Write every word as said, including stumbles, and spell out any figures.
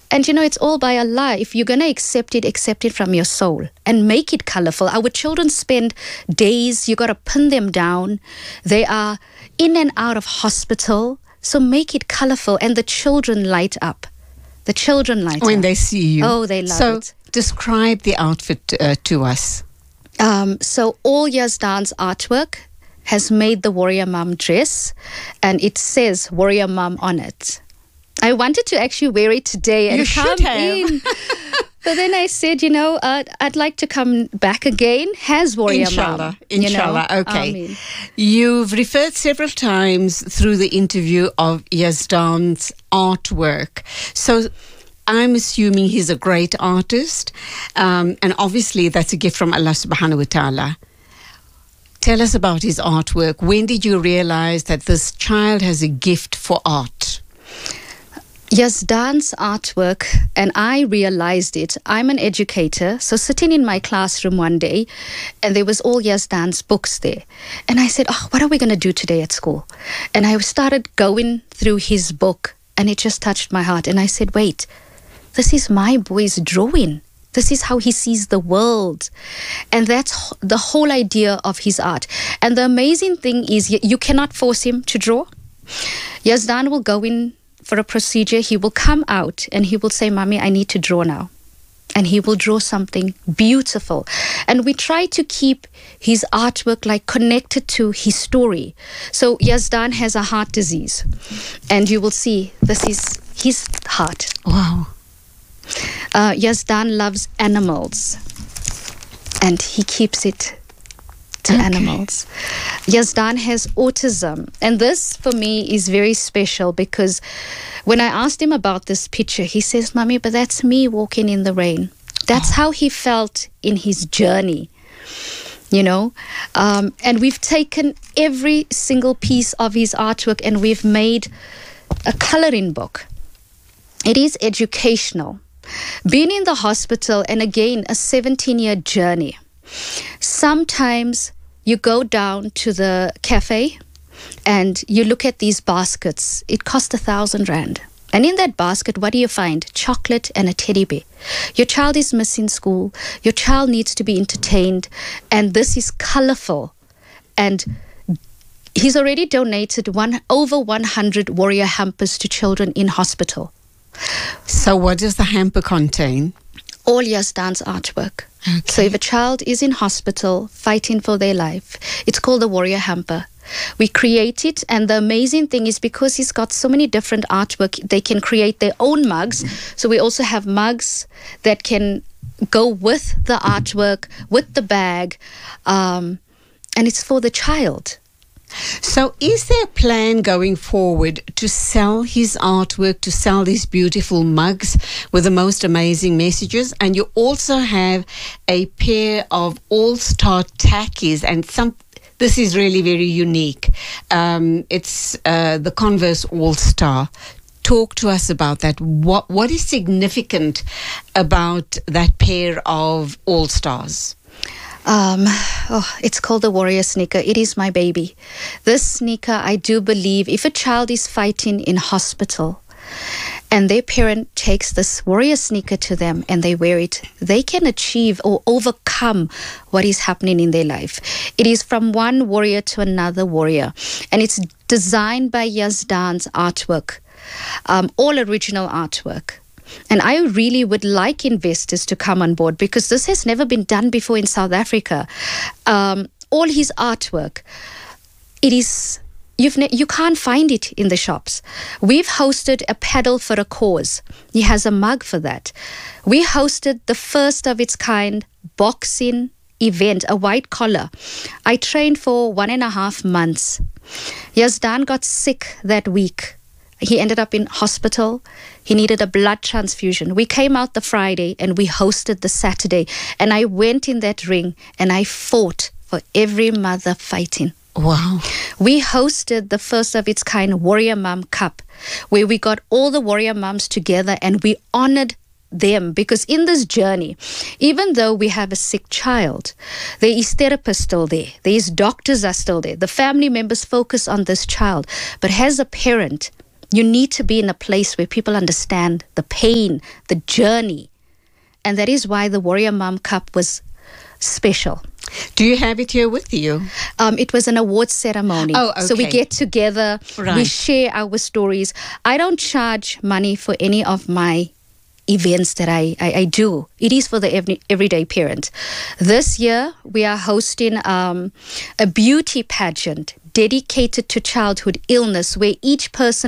And you know, it's all by Allah. If you're going to accept it, accept it from your soul and make it colorful. Our children spend days, you got to pin them down. They are in and out of hospital. So make it colorful, and the children light up. The children light when up. they see you. Oh, they love so it. So describe the outfit uh, to us. Um, so all Yazdan's artwork has made the Warrior Mum dress, and it says Warrior Mum on it. I wanted to actually wear it today and you come should have. in. But then I said, you know, uh, I'd like to come back again. Has Warrior Inshallah. Mum. Inshallah. You know? Okay. Ameen. You've referred several times through the interview of Yazdan's artwork. So I'm assuming he's a great artist. Um, and obviously that's a gift from Allah subhanahu wa ta'ala. Tell us about his artwork. When did you realize that this child has a gift for art? Yazdan's artwork, and I realized it. I'm an educator, so sitting in my classroom one day, and there was all Yazdan's books there. And I said, oh, what are we going to do today at school? And I started going through his book, and it just touched my heart. And I said, wait, this is my boy's drawing. This is how he sees the world. And that's the whole idea of his art. And the amazing thing is you cannot force him to draw. Yazdan will go in for a procedure. He will come out and he will say, Mommy, I need to draw now. And he will draw something beautiful. And we try to keep his artwork like connected to his story. So Yazdan has a heart disease. And you will see this is his heart. Wow. Uh, Yazdan loves animals, and he keeps it to okay. animals. Yazdan has autism, and this for me is very special because when I asked him about this picture, he says, Mommy, but that's me walking in the rain. That's oh. how he felt in his journey, you know. Um, and we've taken every single piece of his artwork and we've made a coloring book. It is educational. Being in the hospital, and again, a seventeen-year journey. Sometimes you go down to the cafe and you look at these baskets. It costs a thousand rand. And in that basket, what do you find? Chocolate and a teddy bear. Your child is missing school. Your child needs to be entertained. And this is colorful. And he's already donated one over one hundred warrior hampers to children in hospital. So what does the hamper contain? All Yazdan's artwork. Okay. So if a child is in hospital fighting for their life, it's called the Warrior Hamper. We create it, and the amazing thing is because he's got so many different artwork, they can create their own mugs. So we also have mugs that can go with the artwork, with the bag, um, and it's for the child. So is there a plan going forward to sell his artwork, to sell these beautiful mugs with the most amazing messages? And you also have a pair of all-star tackies, and some. This is really very unique. Um, it's uh, the Converse All-Star. Talk to us about that. What What is significant about that pair of All-Stars? Um, oh, it's called the Warrior Sneaker. It is my baby. This sneaker, I do believe, if a child is fighting in hospital and their parent takes this Warrior Sneaker to them and they wear it, they can achieve or overcome what is happening in their life. It is from one warrior to another warrior. And it's designed by Yazdan's artwork, um, all original artwork. And I really would like investors to come on board because this has never been done before in South Africa. Um, all his artwork, it is, you've ne- you can't find it in the shops. We've hosted a paddle for a cause. He has a mug for that. We hosted the first of its kind boxing event, a white collar. I trained for one and a half months. Yazdan got sick that week. He ended up in hospital. He needed a blood transfusion. We came out the Friday and we hosted the Saturday. And I went in that ring and I fought for every mother fighting. Wow. We hosted the first of its kind Warrior Mum Cup, where we got all the warrior mums together and we honored them, because in this journey, even though we have a sick child, there is therapists still there, there is doctors are still there, the family members focus on this child, but as a parent, You need to be in a place where people understand the pain, the journey. And that is why the Warrior Mom Cup was special. Do you have it here with you? Um, it was an awards ceremony. Oh, okay. So we get together, Right. we share our stories. I don't charge money for any of my events that I, I, I do. It is for the every, everyday parent. This year, we are hosting um, a beauty pageant dedicated to childhood illness, where each person